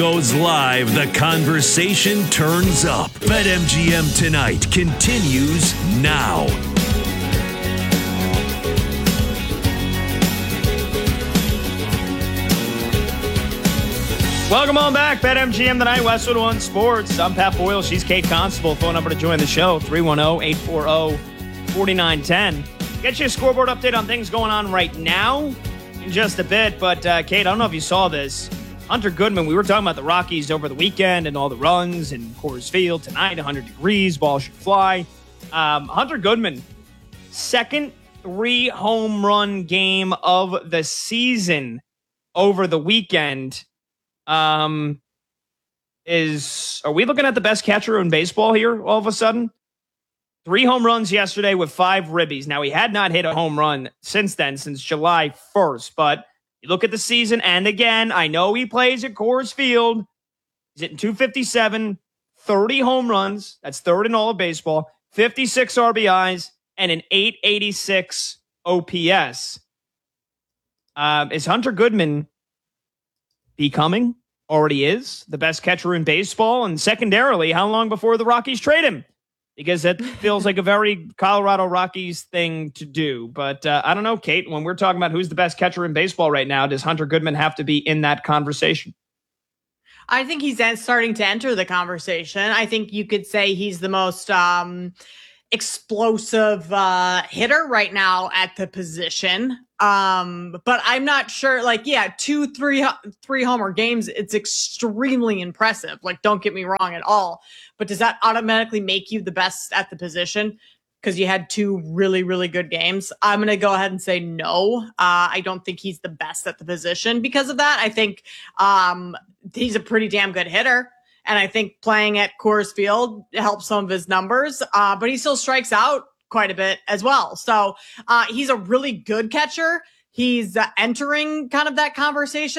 Goes live, the conversation turns up. BetMGM Tonight continues now. Welcome on back. BetMGM Tonight, Westwood One Sports. I'm Pat Boyle. She's Kate Constable. Phone number to join the show, 310-840-4910. Get you a scoreboard update on things going on right now in just a bit. But, Kate, I don't know if you saw this. Hunter Goodman, we were talking about the Rockies over the weekend and all the runs in Coors Field tonight, 100 degrees, ball should fly. Hunter Goodman, second 3-home run game of the season over the weekend. Are we looking at the best catcher in baseball here all of a sudden? 3 home runs yesterday with 5 ribbies. Now, he had not hit a home run since then, since July 1st, but you look at the season, and again, I know he plays at Coors Field. He's hitting .257, 30 home runs. That's third in all of baseball. 56 RBIs and an .886 OPS. Is Hunter Goodman becoming, already is, the best catcher in baseball? And secondarily, how long before the Rockies trade him? Because that feels like a very Colorado Rockies thing to do. But I don't know, Kate, when we're talking about who's the best catcher in baseball right now, does Hunter Goodman have to be in that conversation? I think he's starting to enter the conversation. I think you could say he's the most explosive hitter right now at the position. But I'm not sure, like, yeah, 3 homer games, it's extremely impressive. Like, don't get me wrong at all. But does that automatically make you the best at the position because you had 2 really, really good games? I'm going to go ahead and say no. I don't think he's the best at the position because of that. I think he's a pretty damn good hitter. And I think playing at Coors Field helps some of his numbers. But he still strikes out quite a bit as well. So he's a really good catcher. He's entering kind of that conversation.